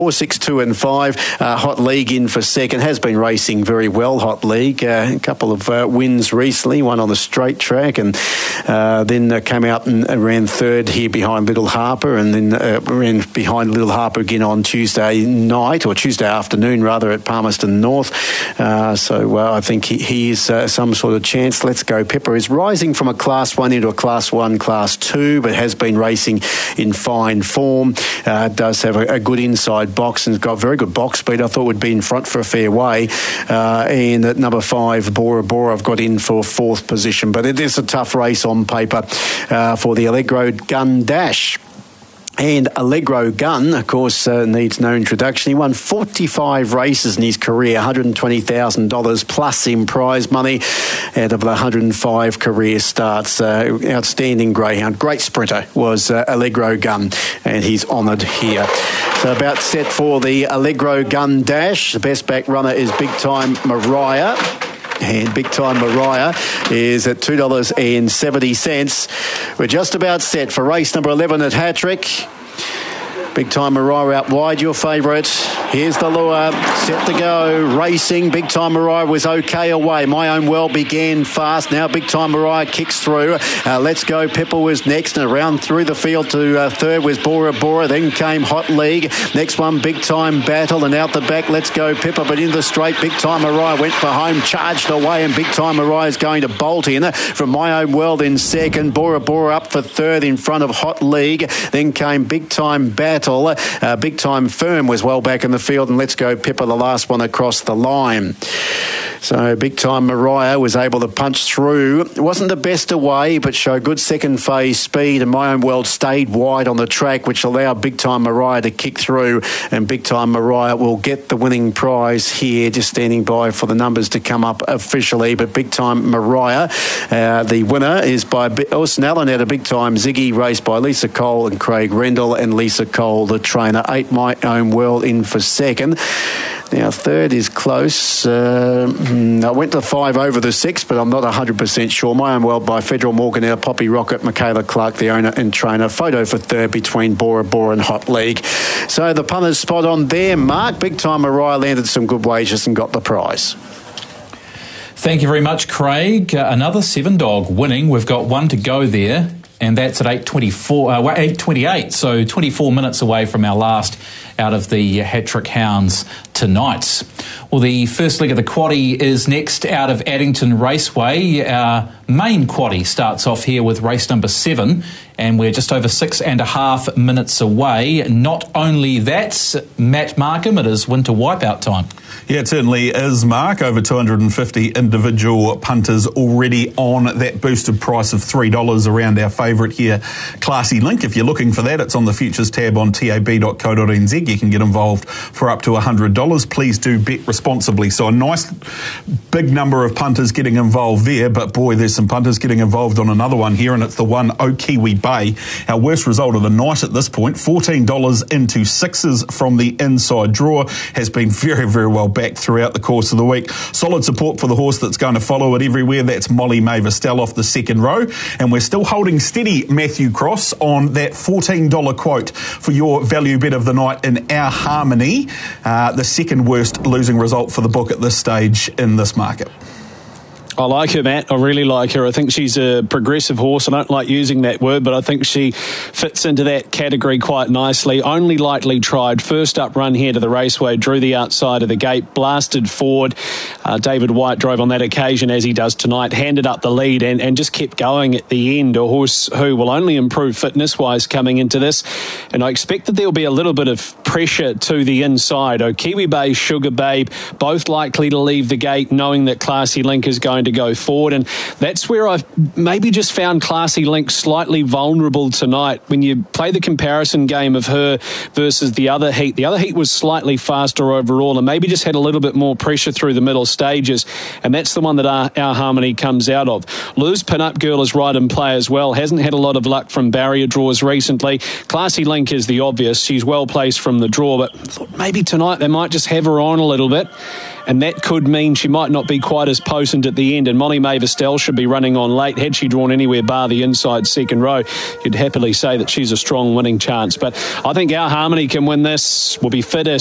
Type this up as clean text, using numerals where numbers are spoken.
4, 6, 2 and 5. Hot League in for second. Has been racing very well, Hot League. A couple of wins recently, one on the straight track, and then came out and ran third here behind Little Harper, and then ran behind Little Harper again on Tuesday night, or Tuesday afternoon rather, at Palmerston North. So I think he is some sort of chance. Let's Go Pippa is rising from a Class 1 into a Class 1, Class 2, but has been racing in fine form. Does have a good inside box and has got very good box speed. I thought would be in front for a fair way. And at number 5, Bora Bora, I've got in for 4th position. But it is a tough race on paper for the Allegro Gun Dash. And Allegro Gun, of course, needs no introduction. He won 45 races in his career, $120,000 plus in prize money out of the 105 career starts. Outstanding greyhound. Great sprinter was Allegro Gun, and he's honoured here. So about set for the Allegro Gun Dash. The best back runner is Big Time Mariah. And Big Time Mariah is at $2.70. We're just about set for race number 11 at Hattrick. Big Time Mariah out wide, your favourite. Here's the lure, set to go, racing. Big Time Mariah was okay away. My Own World began fast. Now Big Time Mariah kicks through. Let's Go Pippa was next, and around through the field to third was Bora Bora. Then came Hot League. Next one, Big Time Battle, and out the back, Let's Go Pippa. But in the straight, Big Time Mariah went for home, charged away, and Big Time Mariah is going to bolt in from My Own World in second. Bora Bora up for third in front of Hot League. Then came Big Time Battle. Big Time Firm was well back in the field, and Let's Go Pippa, the last one across the line. So Big Time Mariah was able to punch through. It wasn't the best away, but showed good second phase speed, and My Own World stayed wide on the track, which allowed Big Time Mariah to kick through, and Big Time Mariah will get the winning prize here, just standing by for the numbers to come up officially. But Big Time Mariah, the winner is by Orson Allen out of Big Time Ziggy, raced by Lisa Cole and Craig Rendell, and Lisa Cole, the trainer. 8 My Own World in for second. Now, third is close. I went to 5 over the 6, but I'm not 100% sure. My Own World by Federal Morgan, our Poppy Rocket, Michaela Clark, the owner and trainer. Photo for third between Bora Bora and Hot League. So the punters spot on there, Mark. Big Time Mariah landed some good wages and got the prize. Thank you very much, Craig. Another 7-dog winning. We've got one to go there, and that's at 8:28, so 24 minutes away from our last out of the Hattrick Hounds tonight. Well, the first leg of the quaddie is next out of Addington Raceway. Our main quaddie starts off here with race number 7, and we're just over 6.5 minutes away. Not only that, Matt Markham, it is winter wipeout time. Yeah, it certainly is, Mark. Over 250 individual punters already on that boosted price of $3 around our favourite here, Classy Link. If you're looking for that, it's on the futures tab on tab.co.nz. You can get involved for up to $100. Please do bet responsibly. So a nice big number of punters getting involved there, but boy, there's some punters getting involved on another one here, and it's the one Okiwi Bay. Our worst result of the night at this point, $14 into sixes from the inside draw. Has been very, very well backed throughout the course of the week. Solid support for the horse that's going to follow it everywhere. That's Molly May Vestel off the second row. And we're still holding steady, Matthew Cross, on that $14 quote for your value bet of the night in Our Harmony. The second worst losing result for the book at this stage in this market. I like her, Matt. I really like her. I think she's a progressive horse. I don't like using that word, but I think she fits into that category quite nicely. Only lightly tried. First up run here to the raceway, drew the outside of the gate, blasted forward. David White drove on that occasion, as he does tonight, handed up the lead and just kept going at the end. A horse who will only improve fitness-wise coming into this. And I expect that there'll be a little bit of pressure to the inside. Kiwi Bay, Sugar Babe, both likely to leave the gate knowing that Classy Link is going to go forward, and that's where I've maybe just found Classy Link slightly vulnerable tonight. When you play the comparison game of her versus the other heat was slightly faster overall and maybe just had a little bit more pressure through the middle stages, and that's the one that our Harmony comes out of. Lou's Pin-Up Girl is right in play as well. Hasn't had a lot of luck from barrier draws recently. Classy Link is the obvious. She's well placed from the draw, but I thought maybe tonight they might just have her on a little bit. and that could mean she might not be quite as potent at the end. And Molly Mavis-Dell should be running on late. Had she drawn anywhere bar the inside second row, you'd happily say that she's a strong winning chance. But I think Our Harmony can win this. Will be fitter,